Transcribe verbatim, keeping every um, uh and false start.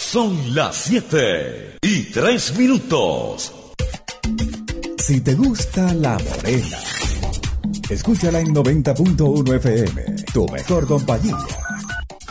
Son las siete y tres minutos. Si te gusta La Morena, escúchala en noventa punto uno F M, tu mejor compañía.